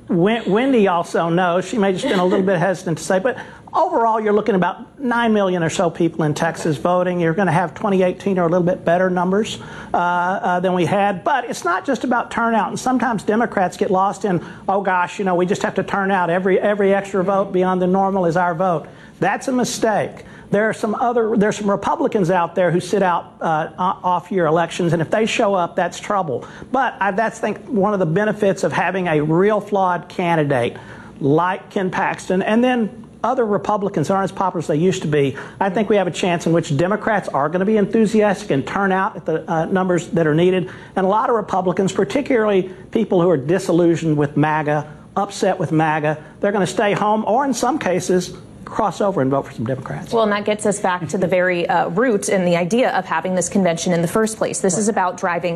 Wendy also knows. She may just been a little bit hesitant to say, but overall, you're looking about nine million or so people in Texas voting. You're going to have twenty eighteen or a little bit better numbers uh, uh, than we had. But it's not just about turnout. And sometimes Democrats get lost in, oh, gosh, you know, we just have to turn out. Every every extra vote beyond the normal is our vote. That's a mistake. There are some other, there's some Republicans out there who sit out uh, off-year elections, and if they show up, that's trouble. But I, that's, I think, one of the benefits of having a real flawed candidate like Ken Paxton, and then other Republicans aren't as popular as they used to be. I think we have a chance in which Democrats are going to be enthusiastic and turn out at the uh, numbers that are needed. And a lot of Republicans, particularly people who are disillusioned with MAGA, upset with MAGA, they're going to stay home or, in some cases, cross over and vote for some Democrats. Well, and that gets us back to the very uh, root and the idea of having this convention in the first place. This right. is about driving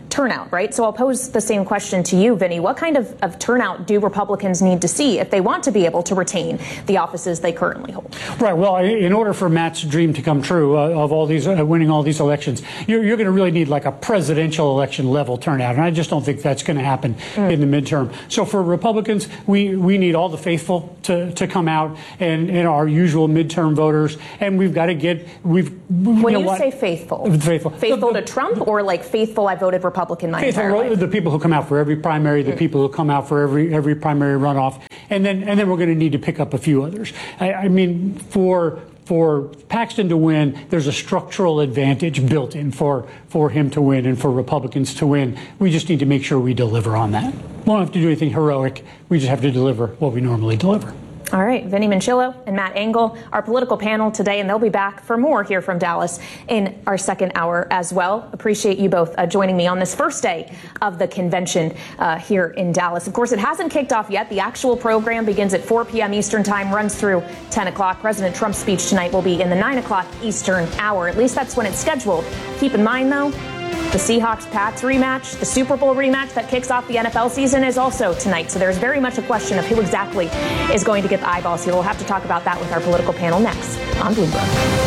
turnout, right? So I'll pose the same question to you, Vinny. What kind of, of turnout do Republicans need to see if they want to be able to retain the offices they currently hold? Right. Well, in order for Matt's dream to come true uh, of all these uh, winning all these elections, you're, you're going to really need like a presidential election level turnout, and I just don't think that's going to happen mm. in the midterm. So for Republicans, we we need all the faithful to, to come out and, and our usual midterm voters, and we've got to get we've. When you, know you what? say faithful, faithful, faithful to Trump, or like faithful I voted Republican my faithful, entire life? The people who come out for every primary, the mm. people who come out for every every primary runoff, and then and then we're going to need to pick up a few others. I, I mean, for. For Paxton to win, there's a structural advantage built in for, for him to win and for Republicans to win. We just need to make sure we deliver on that. We don't have to do anything heroic. We just have to deliver what we normally deliver. All right, Vinny Manchillo and Matt Engel, our political panel today, and they'll be back for more here from Dallas in our second hour as well. Appreciate you both uh, joining me on this first day of the convention uh, here in Dallas. Of course, it hasn't kicked off yet. The actual program begins at four p.m. Eastern time, runs through ten o'clock. President Trump's speech tonight will be in the nine o'clock Eastern hour. At least that's when it's scheduled. Keep in mind, though, the Seahawks-Pats rematch, the Super Bowl rematch that kicks off the N F L season is also tonight. So there's very much a question of who exactly is going to get the eyeballs here. We'll have to talk about that with our political panel next on Bloomberg.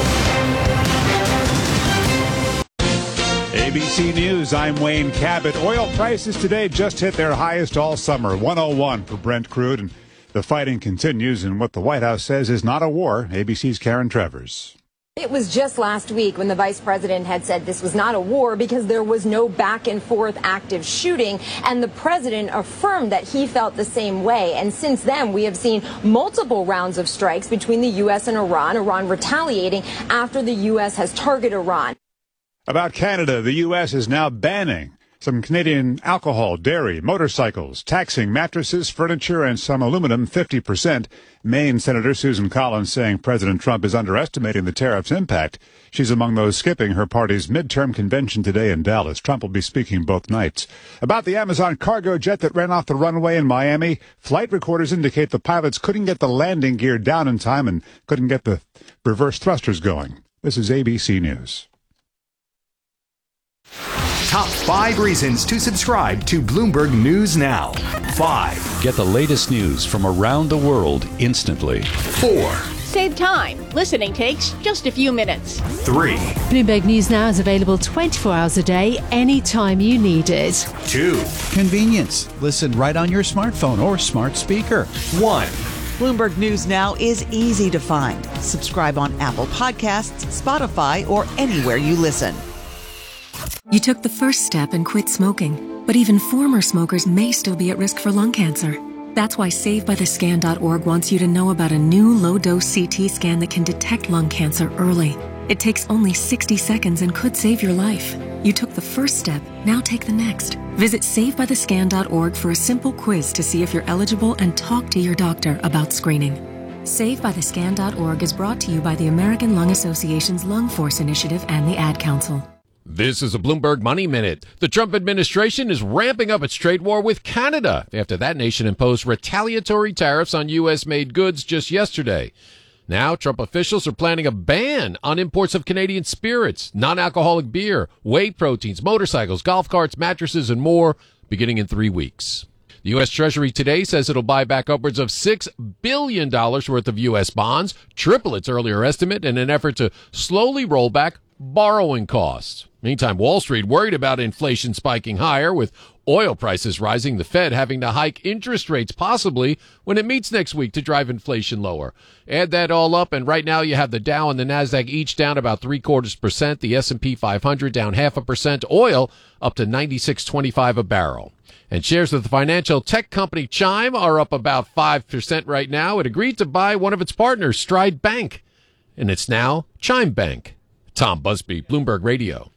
A B C News, I'm Wayne Cabot. Oil prices today just hit their highest all summer, one oh one for Brent crude. And the fighting continues in what the White House says is not a war. A B C's Karen Travers. It was just last week when the vice president had said this was not a war because there was no back and forth active shooting, and the president affirmed that he felt the same way. And since then, we have seen multiple rounds of strikes between the U S and Iran, Iran retaliating after the U S has targeted Iran. About Canada, the U S is now banning some Canadian alcohol, dairy, motorcycles, taxing mattresses, furniture, and some aluminum fifty percent. Maine Senator Susan Collins saying President Trump is underestimating the tariff's impact. She's among those skipping her party's midterm convention today in Dallas. Trump will be speaking both nights. About the Amazon cargo jet that ran off the runway in Miami, flight recorders indicate the pilots couldn't get the landing gear down in time and couldn't get the reverse thrusters going. This is A B C News. Top five reasons to subscribe to Bloomberg News Now. Five. Get the latest news from around the world instantly. Four. Save time. Listening takes just a few minutes. Three. Bloomberg News Now is available twenty-four hours a day, anytime you need it. Two. Convenience. Listen right on your smartphone or smart speaker. One. Bloomberg News Now is easy to find. Subscribe on Apple Podcasts, Spotify, or anywhere you listen. You took the first step and quit smoking, but even former smokers may still be at risk for lung cancer. That's why Save By The Scan dot org wants you to know about a new low-dose C T scan that can detect lung cancer early. It takes only sixty seconds and could save your life. You took the first step, now take the next. Visit Save By The Scan dot org for a simple quiz to see if you're eligible and talk to your doctor about screening. Save By The Scan dot org is brought to you by the American Lung Association's Lung Force Initiative and the Ad Council. This is a Bloomberg Money Minute. The Trump administration is ramping up its trade war with Canada after that nation imposed retaliatory tariffs on U S-made goods just yesterday. Now, Trump officials are planning a ban on imports of Canadian spirits, non-alcoholic beer, whey proteins, motorcycles, golf carts, mattresses, and more, beginning in three weeks. The U S Treasury today says it'll buy back upwards of six billion dollars worth of U S bonds, triple its earlier estimate, in an effort to slowly roll back borrowing costs. Meantime, Wall Street worried about inflation spiking higher, with oil prices rising, the Fed having to hike interest rates possibly when it meets next week to drive inflation lower. Add that all up, and right now you have the Dow and the Nasdaq each down about three quarters percent, the S and P five hundred down half a percent, oil up to ninety-six twenty-five a barrel. And shares of the financial tech company Chime are up about five percent right now. It agreed to buy one of its partners, Stride Bank, and it's now Chime Bank. Tom Busby, Bloomberg Radio.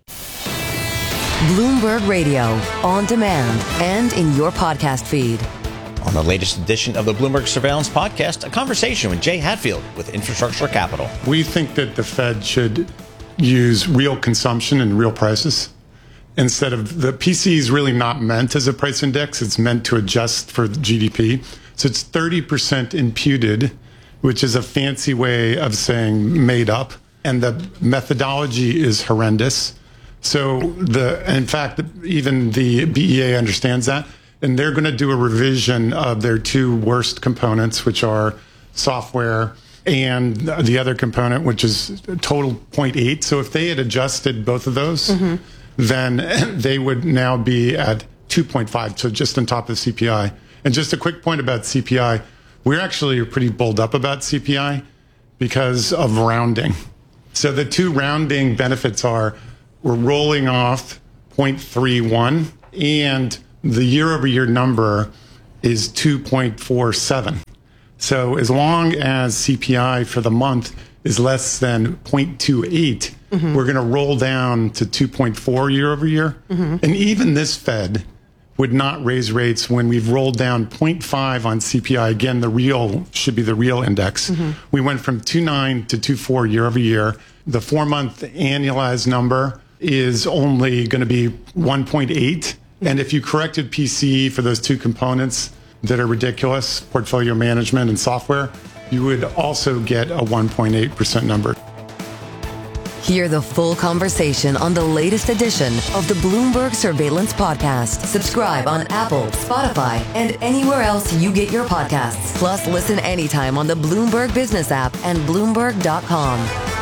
Bloomberg Radio, on demand and in your podcast feed. On the latest edition of the Bloomberg Surveillance Podcast, a conversation with Jay Hatfield with Infrastructure Capital. We think that the Fed should use real consumption and real prices instead of the P C is really not meant as a price index. It's meant to adjust for G D P. So it's thirty percent imputed, which is a fancy way of saying made up. And the methodology is horrendous. So the, in fact, even the B E A understands that, and they're going to do a revision of their two worst components, which are software and the other component, which is total zero point eight. So if they had adjusted both of those, mm-hmm. then they would now be at two point five, so just on top of C P I. And just a quick point about C P I, we're actually pretty bulled up about C P I because of rounding. So the two rounding benefits are we're rolling off zero point three one, and the year-over-year number is two point four seven. So as long as C P I for the month is less than zero point two eight, mm-hmm. we're going to roll down to two point four year over year. Mm-hmm. And even this Fed would not raise rates when we've rolled down zero point five on C P I. Again, the real should be the real index. Mm-hmm. We went from two point nine to two point four year over year. The four-month annualized number is only going to be one point eight. Mm-hmm. And if you corrected P C E for those two components that are ridiculous, portfolio management and software, you would also get a one point eight percent number. Hear the full conversation on the latest edition of the Bloomberg Surveillance Podcast. Subscribe on Apple, Spotify, and anywhere else you get your podcasts. Plus, listen anytime on the Bloomberg Business app and Bloomberg dot com.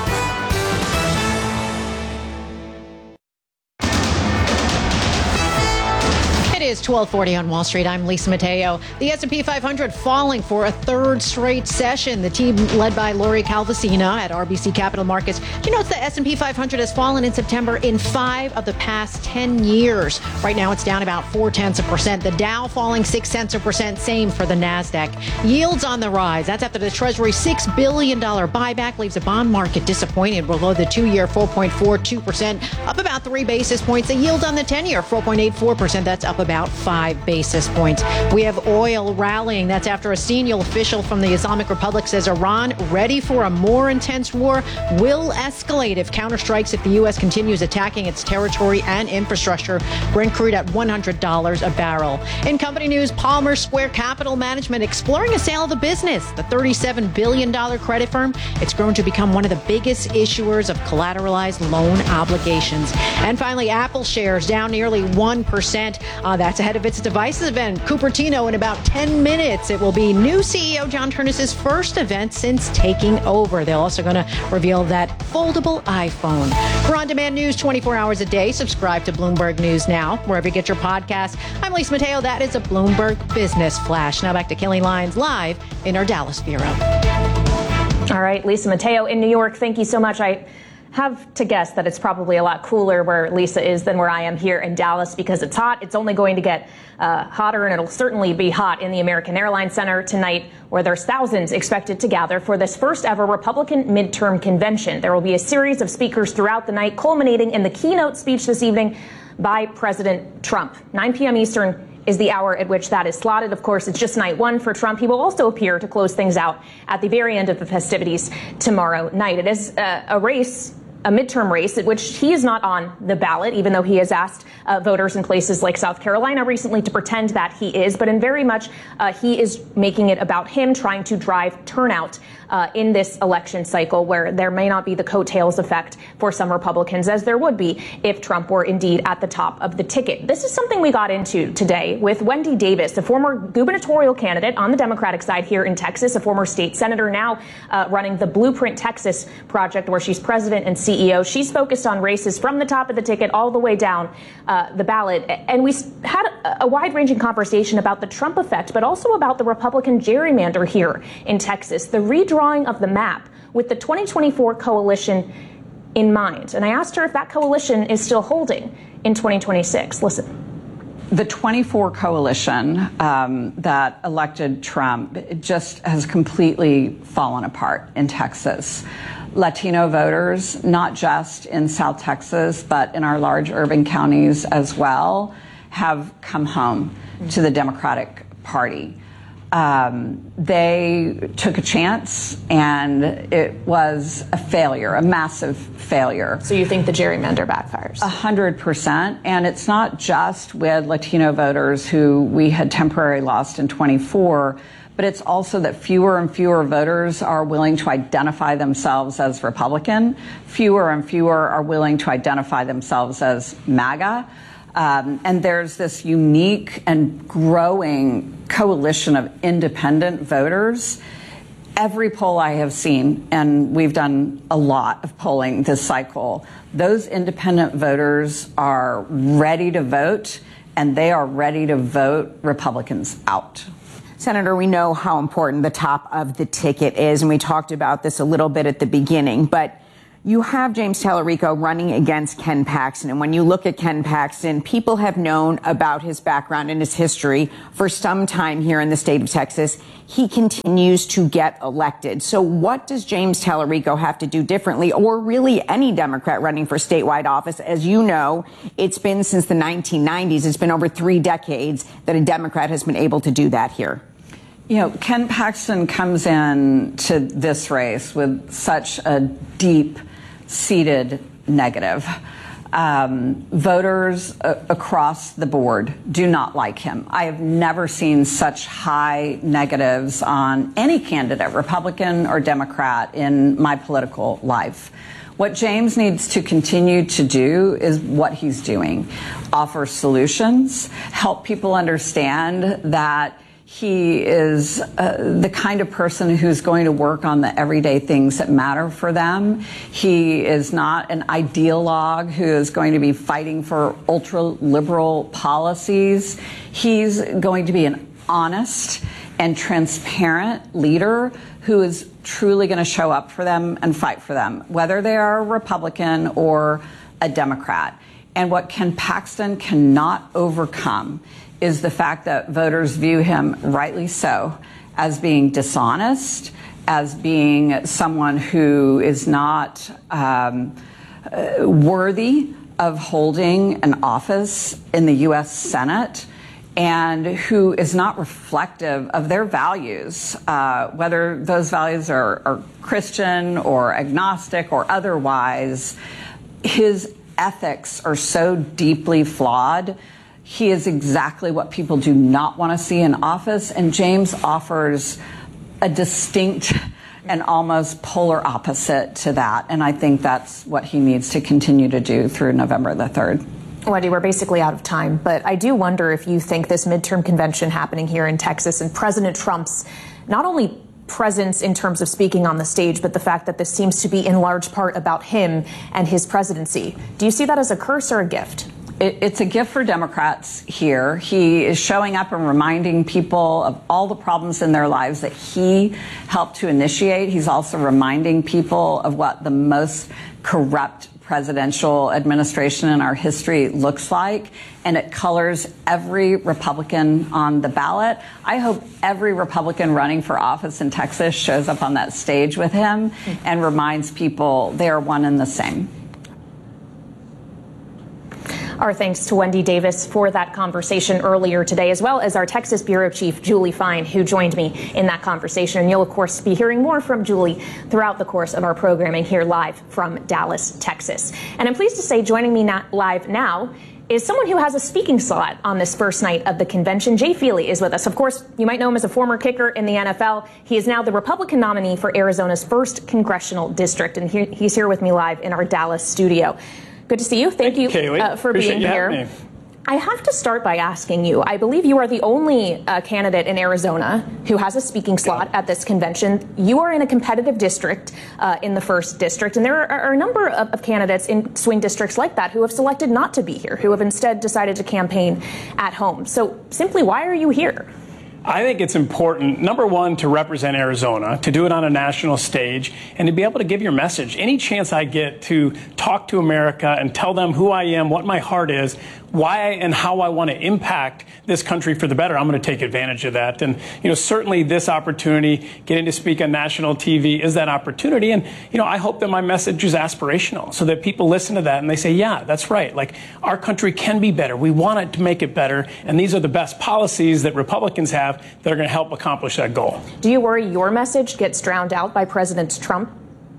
It is twelve forty on Wall Street. I'm Lisa Mateo. The S and P five hundred falling for a third straight session. The team led by Lori Calvasina at R B C Capital Markets. She notes the S and P five hundred has fallen in September in five of the past ten years. Right now it's down about four tenths of a percent. The Dow falling six tenths of a percent. Same for the NASDAQ. Yields on the rise. That's after the Treasury six billion dollars buyback leaves the bond market disappointed below the two-year four point four two percent, up about three basis points. The yield on the ten-year four point eight four percent. That's up about five basis points. We have oil rallying. That's after a senior official from the Islamic Republic says Iran, ready for a more intense war, will escalate if counterstrikes if the U S continues attacking its territory and infrastructure. Brent crude at one hundred dollars a barrel. In company news, Palmer Square Capital Management exploring a sale of the business. The thirty-seven billion dollars credit firm, it's grown to become one of the biggest issuers of collateralized loan obligations. And finally, Apple shares down nearly one percent. Uh, that's ahead of its devices event, Cupertino, in about ten minutes. It will be new C E O John Ternus's first event since taking over. They're also going to reveal that foldable iPhone. For on-demand news twenty-four hours a day, subscribe to Bloomberg News Now, wherever you get your podcasts. I'm Lisa Mateo. That is a Bloomberg Business Flash. Now back to Kelly Lyons live in our Dallas bureau. All right, Lisa Mateo in New York. Thank you so much. I have to guess that it's probably a lot cooler where Lisa is than where I am here in Dallas because it's hot. It's only going to get uh, hotter, and it'll certainly be hot in the American Airlines Center tonight, where there's thousands expected to gather for this first ever Republican midterm convention. There will be a series of speakers throughout the night, culminating in the keynote speech this evening by President Trump. nine p.m. Eastern is the hour at which that is slotted. Of course, it's just night one for Trump. He will also appear to close things out at the very end of the festivities tomorrow night. It is uh, a race a midterm race at which he is not on the ballot, even though he has asked uh, voters in places like South Carolina recently to pretend that he is. But in very much, uh, he is making it about him trying to drive turnout uh, in this election cycle, where there may not be the coattails effect for some Republicans, as there would be if Trump were indeed at the top of the ticket. This is something we got into today with Wendy Davis, a former gubernatorial candidate on the Democratic side here in Texas, a former state senator, now uh, running the Blueprint Texas project, where she's president and C E O. She's focused on races from the top of the ticket all the way down uh, the ballot. And we had a, a wide-ranging conversation about the Trump effect, but also about the Republican gerrymander here in Texas, the redrawing of the map with the twenty twenty-four coalition in mind. And I asked her if that coalition is still holding in twenty twenty-six. Listen. The twenty-four coalition um, that elected Trump just has completely fallen apart in Texas. Latino voters, not just in South Texas, but in our large urban counties as well, have come home to the Democratic Party. Um, they took a chance, and it was a failure, a massive failure. So you think the gerrymander backfires? A hundred percent. And it's not just with Latino voters who we had temporarily lost in twenty-four, but it's also that fewer and fewer voters are willing to identify themselves as Republican. Fewer and fewer are willing to identify themselves as MAGA. Um, and there's this unique and growing coalition of independent voters. Every poll I have seen, and we've done a lot of polling this cycle, those independent voters are ready to vote, and they are ready to vote Republicans out. Senator, we know how important the top of the ticket is, and we talked about this a little bit at the beginning, but you have James Tallarico running against Ken Paxton. And when you look at Ken Paxton, people have known about his background and his history for some time here in the state of Texas. He continues to get elected. So what does James Tallarico have to do differently, or really any Democrat running for statewide office? As you know, it's been since the nineteen nineties. It's been over three decades that a Democrat has been able to do that here. You know, Ken Paxton comes in to this race with such a deep seated negative. Um, voters uh, across the board do not like him. I have never seen such high negatives on any candidate, Republican or Democrat, in my political life. What James needs to continue to do is what he's doing. Offer solutions, help people understand that he is uh, the kind of person who's going to work on the everyday things that matter for them. He is not an ideologue who is going to be fighting for ultra-liberal policies. He's going to be an honest and transparent leader who is truly going to show up for them and fight for them, whether they are a Republican or a Democrat. And what Ken Paxton cannot overcome is the fact that voters view him, rightly so, as being dishonest, as being someone who is not um, uh, worthy of holding an office in the U S Senate, and who is not reflective of their values, uh, whether those values are, are Christian or agnostic or otherwise. His ethics are so deeply flawed. He is exactly what people do not want to see in office, and James offers a distinct and almost polar opposite to that, and I think that's what he needs to continue to do through November the third. Wendy, we're basically out of time, but I do wonder if you think this midterm convention happening here in Texas and President Trump's not only presence in terms of speaking on the stage, but the fact that this seems to be in large part about him and his presidency. Do you see that as a curse or a gift? It's a gift for Democrats here. He is showing up and reminding people of all the problems in their lives that he helped to initiate. He's also reminding people of what the most corrupt presidential administration in our history looks like, and it colors every Republican on the ballot. I hope every Republican running for office in Texas shows up on that stage with him and reminds people they are one and the same. Our thanks to Wendy Davis for that conversation earlier today, as well as our Texas Bureau Chief, Julie Fine, who joined me in that conversation. And you'll, of course, be hearing more from Julie throughout the course of our programming here live from Dallas, Texas. And I'm pleased to say joining me not live now is someone who has a speaking slot on this first night of the convention. Jay Feely is with us. Of course, you might know him as a former kicker in the N F L. He is now the Republican nominee for Arizona's first congressional district, and he, he's here with me live in our Dallas studio. Good to see you. Thank, Thank you uh, for Appreciate being here. I have to start by asking you, I believe you are the only uh, candidate in Arizona who has a speaking slot at this convention. You are in a competitive district uh, in the first district, and there are, are a number of, of candidates in swing districts like that who have selected not to be here, who have instead decided to campaign at home. So simply, why are you here? I think it's important, number one, to represent Arizona, to do it on a national stage, and to be able to give your message. Any chance I get to talk to America and tell them who I am, what my heart is, why and how I want to impact this country for the better, I'm going to take advantage of that. And, you know, certainly this opportunity, getting to speak on national T V is that opportunity. And, you know, I hope that my message is aspirational so that people listen to that and they say, yeah, that's right. Like, our country can be better. We want it to make it better. And these are the best policies that Republicans have that are going to help accomplish that goal. Do you worry your message gets drowned out by President Trump?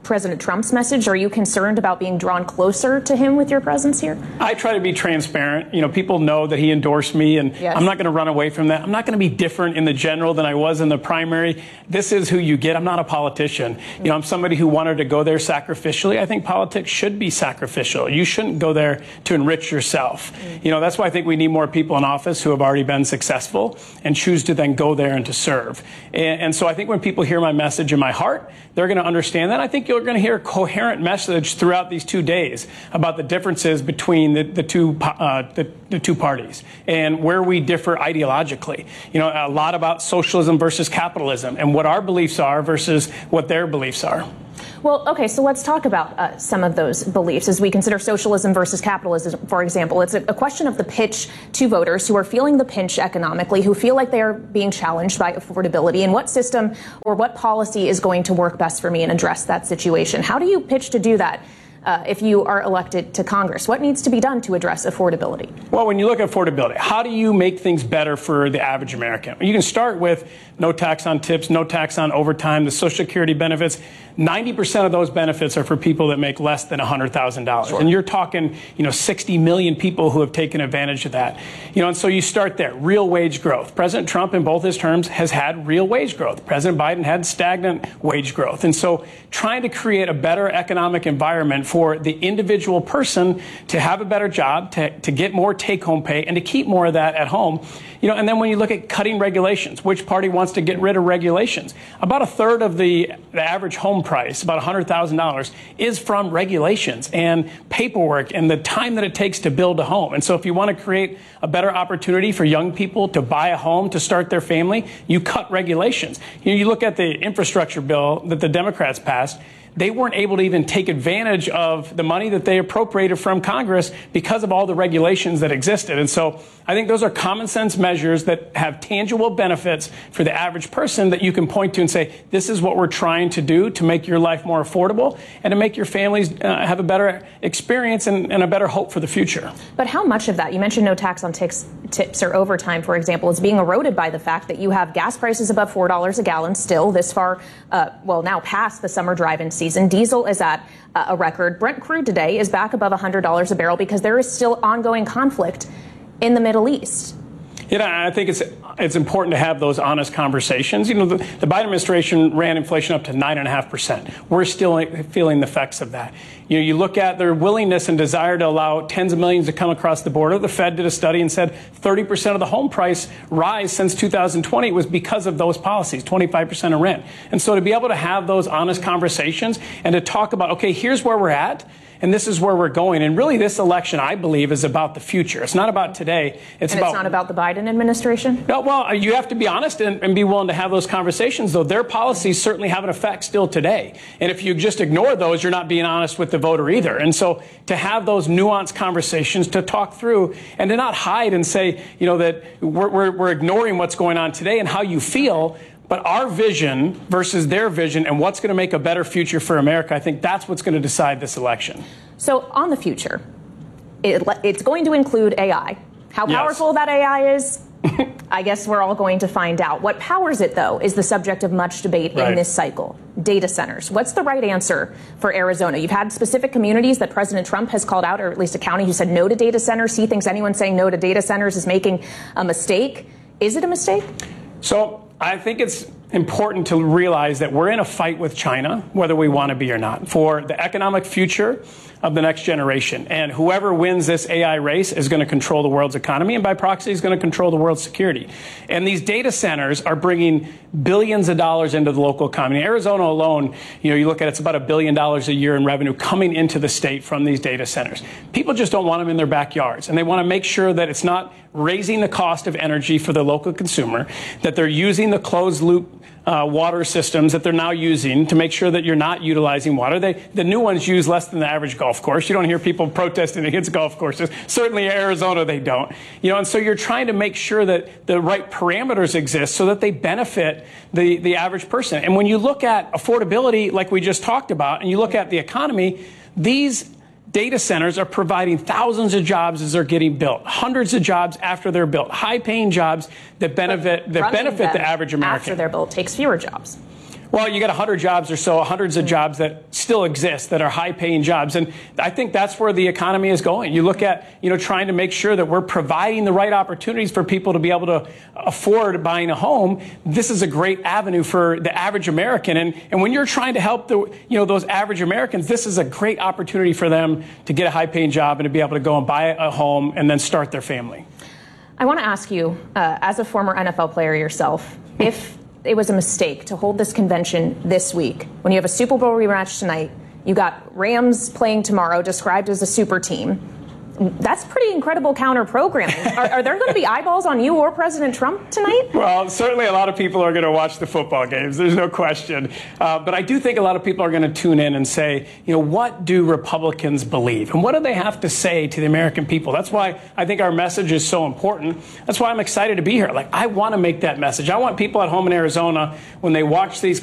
President Trump's message? Are you concerned about being drawn closer to him with your presence here? I try to be transparent. You know, people know that he endorsed me, and yes. I'm not going to run away from that. I'm not going to be different in the general than I was in the primary. This is who you get. I'm not a politician. You know, I'm somebody who wanted to go there sacrificially. I think politics should be sacrificial. You shouldn't go there to enrich yourself. Mm. You know, that's why I think we need more people in office who have already been successful and choose to then go there and to serve. And, and so I think when people hear my message in my heart, they're going to understand that. I think you're going to hear a coherent message throughout these two days about the differences between the, the two uh, the, the two parties and where we differ ideologically. You know, a lot about socialism versus capitalism and what our beliefs are versus what their beliefs are. Well, okay, so let's talk about uh, some of those beliefs as we consider socialism versus capitalism, for example. It's a, a question of the pitch to voters who are feeling the pinch economically, who feel like they are being challenged by affordability, and what system or what policy is going to work best for me and address that situation. How do you pitch to do that? Uh, if you are elected to Congress, what needs to be done to address affordability? Well, when you look at affordability, how do you make things better for the average American? You can start with no tax on tips, no tax on overtime, the Social Security benefits. ninety percent of those benefits are for people that make less than one hundred thousand dollars. Sure. And you're talking, you know, sixty million people who have taken advantage of that. You know, and so you start there. Real wage growth. President Trump, in both his terms, has had real wage growth. President Biden had stagnant wage growth. And so trying to create a better economic environment for the individual person to have a better job, to, to get more take-home pay, and to keep more of that at home. You know, and then when you look at cutting regulations, which party wants to get rid of regulations? About a third of the, the average home price, about one hundred thousand dollars, is from regulations and paperwork and the time that it takes to build a home. And so if you want to create a better opportunity for young people to buy a home, to start their family, you cut regulations. You know, you look at the infrastructure bill that the Democrats passed. They weren't able to even take advantage of the money that they appropriated from Congress because of all the regulations that existed. And so I think those are common sense measures that have tangible benefits for the average person that you can point to and say, this is what we're trying to do to make your life more affordable and to make your families uh, have a better experience and, and a better hope for the future. But how much of that, you mentioned no tax on tips, tips or overtime, for example, is being eroded by the fact that you have gas prices above four dollars a gallon still this far, uh, well, now past the summer drive-in season. Diesel is at uh, a record. Brent crude today is back above one hundred dollars a barrel because there is still ongoing conflict in the Middle East. Yeah, I think it's it's important to have those honest conversations. You know, the, the Biden administration ran inflation up to nine and a half percent. We're still feeling the effects of that. You know, you look at their willingness and desire to allow tens of millions to come across the border. The Fed did a study and said thirty percent of the home price rise since two thousand twenty was because of those policies, twenty-five percent of rent. And so to be able to have those honest conversations and to talk about, okay, here's where we're at. And this is where we're going. And really, this election, I believe, is about the future. It's not about today. It's and about, it's not about the Biden administration? No, well, you have to be honest and, and be willing to have those conversations, though. Their policies certainly have an effect still today. And if you just ignore those, you're not being honest with the voter either. And so to have those nuanced conversations, to talk through, and to not hide and say, you know, that we're, we're, we're ignoring what's going on today and how you feel, but our vision versus their vision and what's going to make a better future for America, I think that's what's going to decide this election. So on the future, it, it's going to include A I. How Yes. powerful that A I is, I guess we're all going to find out. What powers it, though, is the subject of much debate Right. in this cycle. Data centers. What's the right answer for Arizona? You've had specific communities that President Trump has called out, or at least a county who said no to data centers. He thinks anyone saying no to data centers is making a mistake. Is it a mistake? So I think it's important to realize that we're in a fight with China, whether we want to be or not, for the economic future of the next generation. And whoever wins this A I race is going to control the world's economy, and by proxy is going to control the world's security. And these data centers are bringing billions of dollars into the local economy. Arizona alone, you know, you look at it, it's about a billion dollars a year in revenue coming into the state from these data centers. People just don't want them in their backyards, and they want to make sure that it's not raising the cost of energy for the local consumer, that they're using the closed loop Uh, water systems that they're now using to make sure that you're not utilizing water. They, the new ones use less than the average golf course. You don't hear people protesting against golf courses. Certainly in Arizona, they don't. You know, and so you're trying to make sure that the right parameters exist so that they benefit the, the average person. And when you look at affordability, like we just talked about, and you look at the economy, these data centers are providing thousands of jobs as they're getting built, hundreds of jobs after they're built, high-paying jobs that benefit that benefit the average American. After they're built takes fewer jobs. Well, you got one hundred jobs or so, hundreds of jobs that still exist that are high-paying jobs, and I think that's where the economy is going. You look at, you know, trying to make sure that we're providing the right opportunities for people to be able to afford buying a home. This is a great avenue for the average American, and and when you're trying to help the, you know, those average Americans, this is a great opportunity for them to get a high-paying job and to be able to go and buy a home and then start their family. I want to ask you, uh, as a former N F L player yourself, if it was a mistake to hold this convention this week, when you have a Super Bowl rematch tonight, you got Rams playing tomorrow, described as a super team. That's pretty incredible counter programming. Are, are there going to be eyeballs on you or President Trump tonight? Well, certainly a lot of people are going to watch the football games. There's no question. Uh, but I do think a lot of people are going to tune in and say, you know, what do Republicans believe? And what do they have to say to the American people? That's why I think our message is so important. That's why I'm excited to be here. Like, I want to make that message. I want people at home in Arizona, when they watch these